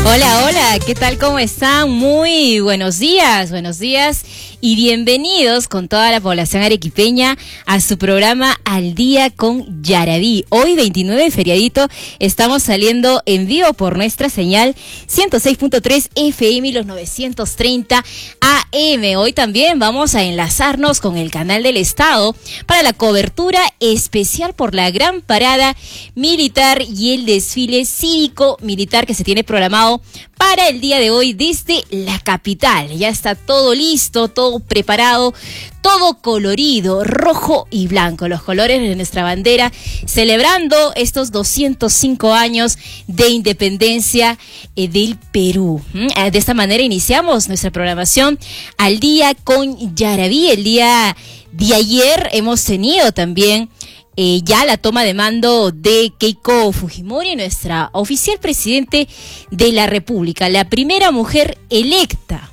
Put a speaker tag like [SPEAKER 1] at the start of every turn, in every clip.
[SPEAKER 1] Hola, hola, ¿qué tal? ¿Cómo están? Muy buenos días y bienvenidos con toda la población arequipeña a su programa Al Día con Yaraví. Hoy 29 de feriadito estamos saliendo en vivo por nuestra señal 106.3 FM y los 930 AM. Hoy también vamos a enlazarnos con el canal del Estado para la cobertura especial por la gran parada militar y el desfile cívico-militar que se tiene programado para el día de hoy desde la capital. Ya está todo listo, todo preparado, todo colorido, rojo y blanco, los colores de nuestra bandera, celebrando estos 205 años de independencia del Perú. De esta manera iniciamos nuestra programación Al Día con Yaraví. El día de ayer hemos tenido también ya la toma de mando de Keiko Fujimori, nuestra oficial presidente de la República, la primera mujer electa,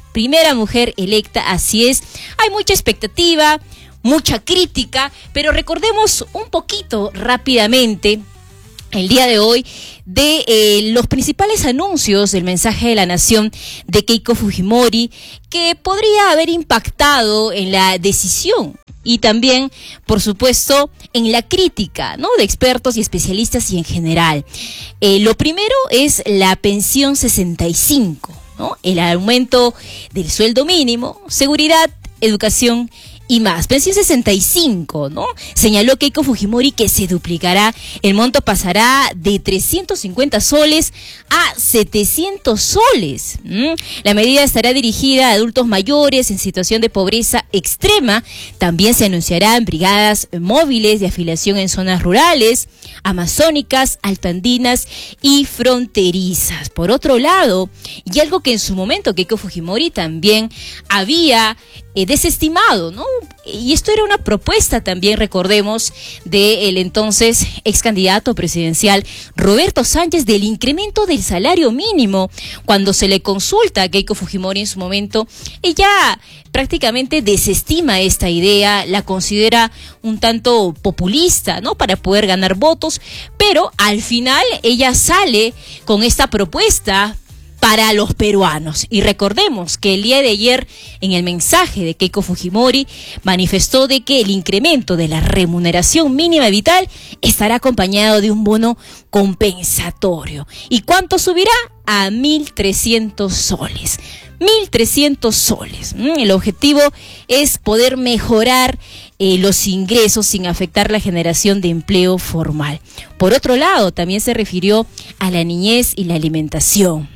[SPEAKER 1] así es. Hay mucha expectativa, mucha crítica, pero recordemos un poquito rápidamente el día de hoy de los principales anuncios del mensaje de la nación de Keiko Fujimori que podría haber impactado en la decisión y también, por supuesto, en la crítica, ¿no?, de expertos y especialistas y en general. Lo primero es la pensión 65, ¿no?, el aumento del sueldo mínimo, seguridad, educación y más. Pensión 65, ¿no? Señaló Keiko Fujimori que se duplicará, el monto pasará de 350 soles a 700 soles. La medida estará dirigida a adultos mayores en situación de pobreza extrema. También se anunciarán brigadas móviles de afiliación en zonas rurales, amazónicas, altoandinas y fronterizas. Por otro lado, y algo que en su momento Keiko Fujimori también había desestimado, ¿no? Y esto era una propuesta también, recordemos, del entonces ex candidato presidencial Roberto Sánchez, del incremento del salario mínimo. Cuando se le consulta a Keiko Fujimori en su momento, ella prácticamente desestima esta idea, la considera un tanto populista, ¿no?, para poder ganar votos, pero al final ella sale con esta propuesta para los peruanos. Y recordemos que el día de ayer, en el mensaje de Keiko Fujimori, manifestó de que el incremento de la remuneración mínima vital estará acompañado de un bono compensatorio. ¿Y cuánto subirá? A 1.300 soles. 1.300 soles. El objetivo es poder mejorar los ingresos sin afectar la generación de empleo formal. Por otro lado, también se refirió a la niñez y la alimentación.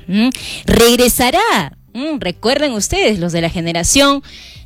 [SPEAKER 1] Regresará, recuerden ustedes, los de la generación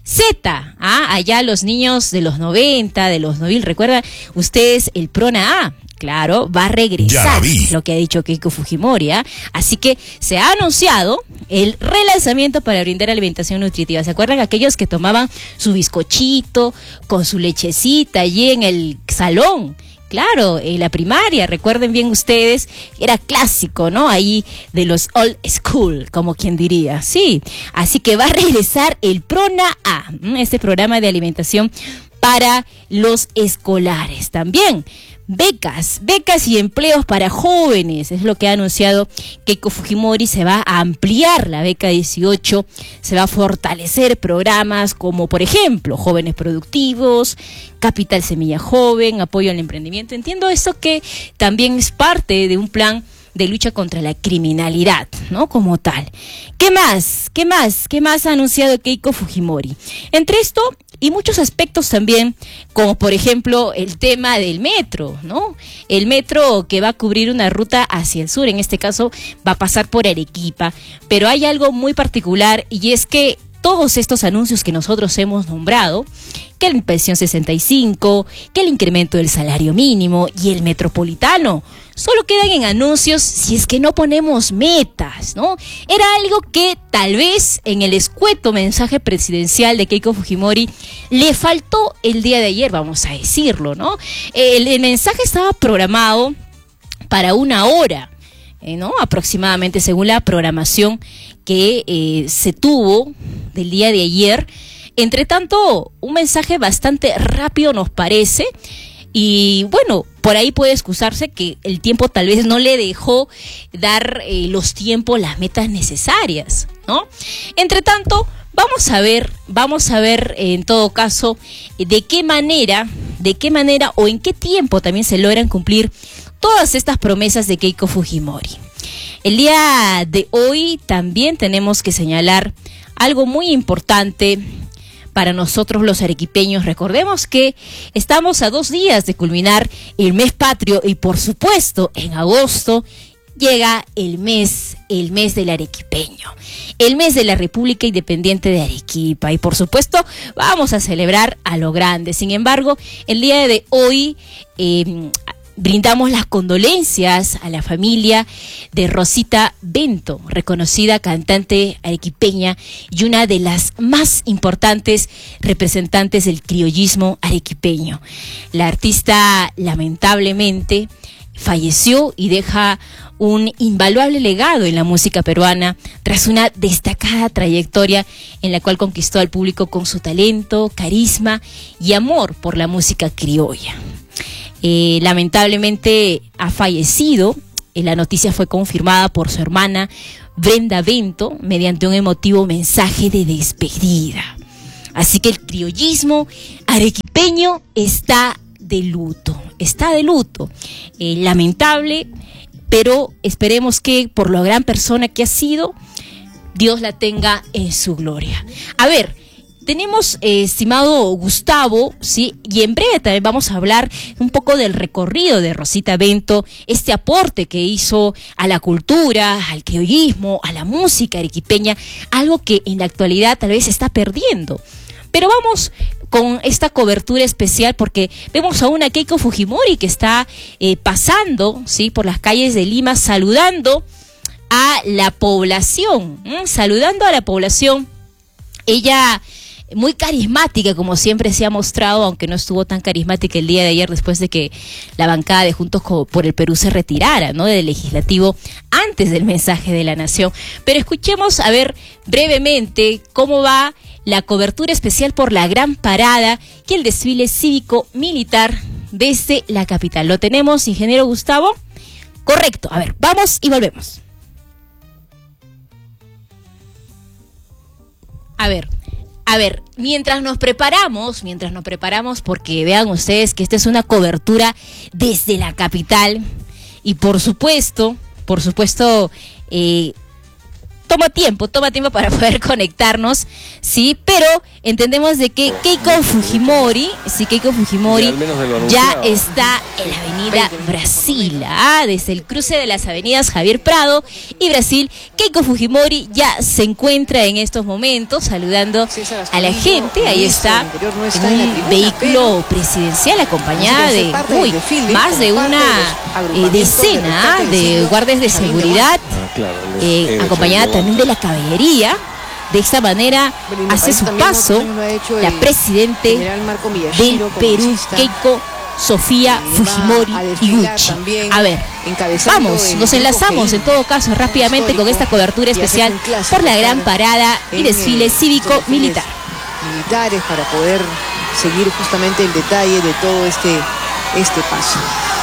[SPEAKER 1] Z, allá los niños de los 90, de los 2000, recuerdan ustedes el PRONA A. Claro, va a regresar, lo que ha dicho Keiko Fujimori, Así que se ha anunciado el relanzamiento para brindar alimentación nutritiva. ¿Se acuerdan aquellos que tomaban su bizcochito con su lechecita allí en el salón? Claro, en la primaria, recuerden bien ustedes, era clásico, ¿no? Ahí de los old school, como quien diría, sí. Así que va a regresar el PRONA A, este programa de alimentación para los escolares. También becas y empleos para jóvenes, es lo que ha anunciado Keiko Fujimori. Se va a ampliar la beca 18, se va a fortalecer programas como, por ejemplo, Jóvenes Productivos, Capital Semilla Joven, apoyo al emprendimiento. Entiendo eso que también es parte de un plan de lucha contra la criminalidad, ¿no?, como tal. ¿Qué más ha anunciado Keiko Fujimori? Entre esto y muchos aspectos también, como por ejemplo el tema del metro, ¿no? El metro que va a cubrir una ruta hacia el sur, en este caso va a pasar por Arequipa, pero hay algo muy particular y es que todos estos anuncios que nosotros hemos nombrado, que la pensión 65, que el incremento del salario mínimo y el metropolitano, solo quedan en anuncios si es que no ponemos metas, ¿no? Era algo que tal vez en el escueto mensaje presidencial de Keiko Fujimori le faltó el día de ayer, vamos a decirlo, ¿no? El mensaje estaba programado para 1 hora, ¿no?, aproximadamente, según la programación que se tuvo del día de ayer. Entre tanto, un mensaje bastante rápido nos parece, Y bueno, por ahí puede excusarse que el tiempo tal vez no le dejó dar los tiempos, las metas necesarias, ¿no? Entre tanto, vamos a ver en todo caso de qué manera o en qué tiempo también se logran cumplir todas estas promesas de Keiko Fujimori. El día de hoy también tenemos que señalar algo muy importante para nosotros los arequipeños. Recordemos que estamos a 2 días de culminar el mes patrio y por supuesto en agosto llega el mes del arequipeño, el mes de la República Independiente de Arequipa, y por supuesto vamos a celebrar a lo grande. Sin embargo, el día de hoy brindamos las condolencias a la familia de Rosita Bento, reconocida cantante arequipeña y una de las más importantes representantes del criollismo arequipeño. La artista lamentablemente falleció y deja un invaluable legado en la música peruana tras una destacada trayectoria en la cual conquistó al público con su talento, carisma y amor por la música criolla. Lamentablemente ha fallecido. La noticia fue confirmada por su hermana Brenda Bento mediante un emotivo mensaje de despedida. Así que el criollismo arequipeño está de luto. Lamentable, pero esperemos que por la gran persona que ha sido, Dios la tenga en su gloria. A ver, tenemos, estimado Gustavo, ¿sí? Y en breve también vamos a hablar un poco del recorrido de Rosita Bento, este aporte que hizo a la cultura, al criollismo, a la música arequipeña, algo que en la actualidad tal vez se está perdiendo. Pero vamos con esta cobertura especial porque vemos a una Keiko Fujimori que está pasando, ¿sí?, por las calles de Lima saludando a la población, Ella muy carismática, como siempre se ha mostrado, aunque no estuvo tan carismática el día de ayer después de que la bancada de Juntos por el Perú se retirara, ¿no?, del legislativo antes del mensaje de la nación. Pero escuchemos a ver brevemente cómo va la cobertura especial por la gran parada y el desfile cívico-militar desde la capital. ¿Lo tenemos, ingeniero Gustavo? Correcto. A ver, vamos y volvemos. A ver, mientras nos preparamos, porque vean ustedes que esta es una cobertura desde la capital y por supuesto, toma tiempo para poder conectarnos, sí, pero entendemos de que Keiko Fujimori ya está en la avenida Brasil, desde el cruce de las avenidas Javier Prado y Brasil. Keiko Fujimori ya se encuentra en estos momentos saludando a la gente. Ahí está en un vehículo presidencial acompañada de más de una decena de guardias de seguridad, acompañada también de la caballería. De esta manera hace su paso la presidente del Perú, Keiko Sofía Fujimori Iguchi. A ver, vamos, nos enlazamos en todo caso rápidamente con esta cobertura especial por la gran parada y desfile cívico-militar.
[SPEAKER 2] Militares para poder seguir justamente el detalle de todo este paso.